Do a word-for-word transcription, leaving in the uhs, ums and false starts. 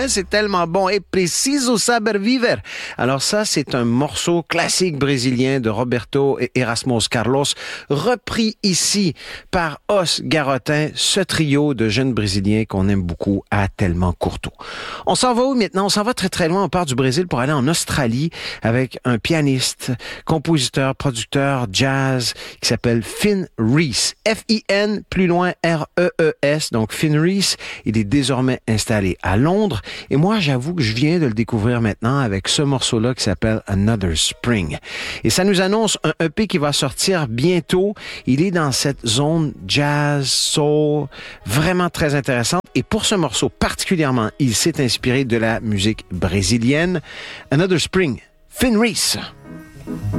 c'est tellement bon. Et preciso saber viver. Alors ça, c'est un morceau classique brésilien de Roberto et Erasmus Carlos, repris ici par Os Garotin, ce trio de jeunes Brésiliens qu'on aime beaucoup à Tellement Courteau. On s'en va où maintenant? On s'en va très très loin. On part du Brésil pour aller en Australie avec un pianiste, compositeur, producteur, jazz qui s'appelle Finn Rees. F I N, plus loin R E E S. Donc Finn Rees, il est désormais installé à Londres. Et moi, j'avoue que je viens de le découvrir maintenant avec ce morceau-là qui s'appelle Another Spring. Et ça nous annonce un E P qui va sortir bientôt. Il est dans cette zone jazz, soul, vraiment très intéressante. Et pour ce morceau particulièrement, il s'est inspiré de la musique brésilienne. Another Spring, Finn Rees.